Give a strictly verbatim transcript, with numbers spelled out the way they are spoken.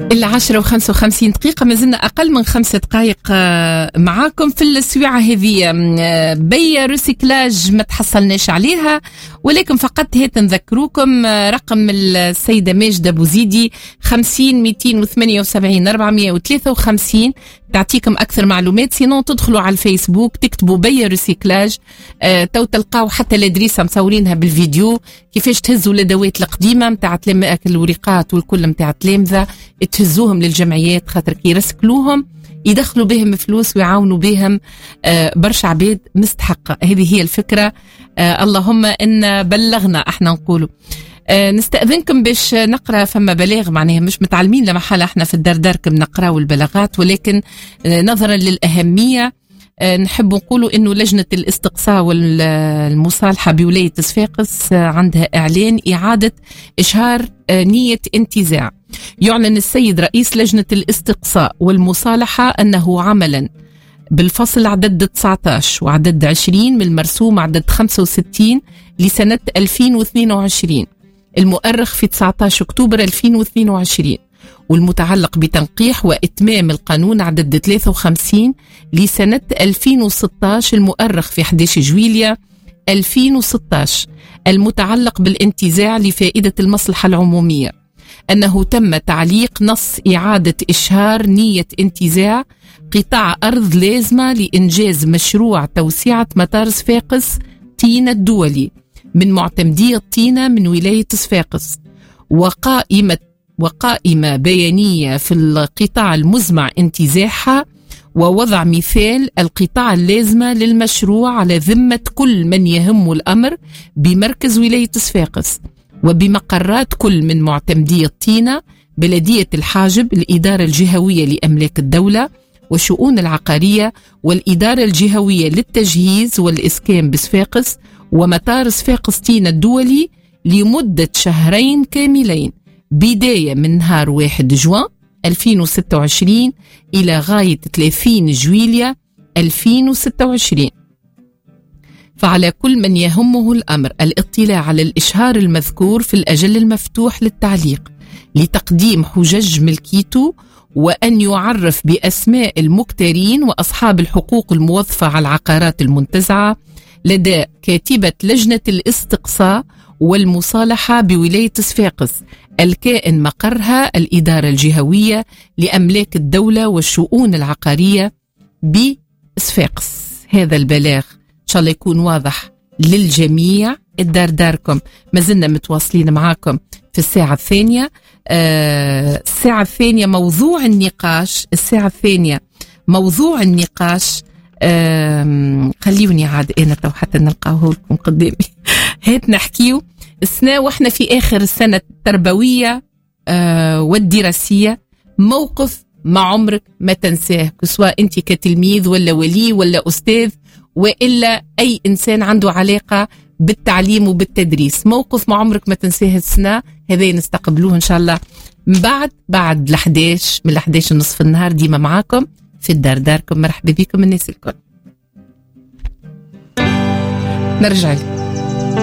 العشرة وخمسة وخمسين دقيقة، ما زلنا أقل من خمسة دقائق معاكم في السويعة هذه. بيا ريسيكلاج ما تحصلناش عليها، ولكن فقط هيت نذكروكم رقم السيدة ماجدة بوزيدي خمسين مئتين وثمانية وسبعين أربعمائة وثلاثة وخمسين، تعطيكم أكثر معلومات. سينو تدخلوا على الفيسبوك تكتبوا بيا ريسيكلاج، أه تو تلقاو حتى الادريسه مصورينها بالفيديو كيفاش تهزوا الادوات القديمه نتاع الورقات والكل نتاع التلامذه، تهزوهم للجمعيات خاطر كي يرسكلوهم يدخلوا بهم فلوس ويعاونوا بهم أه برشا عباد مستحقه. هذه هي الفكره. أه اللهم ان بلغنا احنا نقولوا. أه نستأذنكم باش نقرأ، فما بلاغ معناها مش متعلمين لمحل احنا في الدار داركم نقرأوا البلاغات، ولكن أه نظرا للأهمية أه نحب نقولوا انه لجنة الاستقصاء والمصالحة بولاية صفاقس أه عندها اعلان اعادة اشهار أه نية انتزاع. يعلن السيد رئيس لجنة الاستقصاء والمصالحة انه عملا بالفصل عدد تسعة عشر وعدد عشرين من المرسوم عدد خمسة وستين لسنة ألفين واثنين وعشرين المؤرخ في تسعة عشر أكتوبر ألفين واثنين وعشرين، والمتعلق بتنقيح وإتمام القانون عدد ثلاثة وخمسين لسنة ألفين وستة عشر المؤرخ في أحد عشر جويلية ألفين وستة عشر المتعلق بالانتزاع لفائدة المصلحة العمومية، أنه تم تعليق نص إعادة إشهار نية انتزاع قطاع أرض لازمة لإنجاز مشروع توسعة مطار صفاقس تينا الدولي من معتمدية الطينة من ولاية صفاقس، وقائمة وقائمة بيانية في القطاع المزمع انتزاعها، ووضع مثال القطاع اللازمة للمشروع على ذمة كل من يهم الأمر بمركز ولاية صفاقس وبمقرات كل من معتمدية الطينة، بلدية الحاجب، الإدارة الجهوية لأملاك الدولة والشؤون العقارية، والإدارة الجهوية للتجهيز والإسكان بصفاقس، ومطار صفاقس تينا الدولي لمدة شهرين كاملين بداية من نهار واحد جوان ألفين وستة وعشرين إلى غاية ثلاثين جويلية ألفين وستة وعشرين. فعلى كل من يهمه الأمر الاطلاع على الإشهار المذكور في الأجل المفتوح للتعليق لتقديم حجج ملكيته، وأن يعرف بأسماء المكترين وأصحاب الحقوق الموظفة على العقارات المنتزعة لدى كاتبة لجنة الاستقصاء والمصالحة بولاية صفاقس الكائن مقرها الإدارة الجهوية لأملاك الدولة والشؤون العقارية بصفاقس. هذا البلاغ إن شاء الله يكون واضح للجميع. الدار داركم ما زلنا متواصلين معاكم في الساعة الثانية. آه الساعة الثانية موضوع النقاش الساعة الثانية موضوع النقاش آه خليوني عاد أنا تو حتى نلقاه لكم قدامي. هات نحكيو السنة وإحنا في آخر السنة التربوية آه والدراسية، موقف ما عمرك ما تنساه، سواء أنت كتلميذ ولا ولي ولا أستاذ وإلا أي إنسان عنده علاقة بالتعليم وبالتدريس، موقف ما عمرك ما تنساه السنة هذا نستقبلوه إن شاء الله من بعد بعد الحداش من الحداش نصف النهار ديما معاكم في الدار داركم. مرحبا بكم الناس الكل. نرجع لك.